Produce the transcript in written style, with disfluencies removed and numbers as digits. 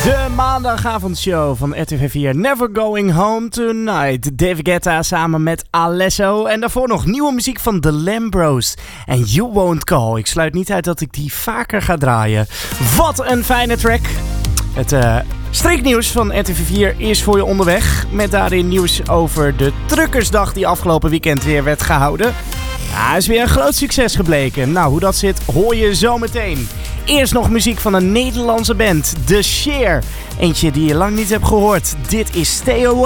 De maandagavondshow van RTV4 Never Going Home Tonight. David Guetta samen met Alesso. En daarvoor nog nieuwe muziek van The Lambros. En You Won't Call. Ik sluit niet uit dat ik die vaker ga draaien. Wat een fijne track. Het streeknieuws van RTV4 is voor je onderweg. Met daarin nieuws over de Truckersdag die afgelopen weekend weer werd gehouden. Ja, is weer een groot succes gebleken. Nou, hoe dat zit hoor je zo meteen. Eerst nog muziek van een Nederlandse band, The Sheer. Eentje die je lang niet hebt gehoord. Dit is Stay Away.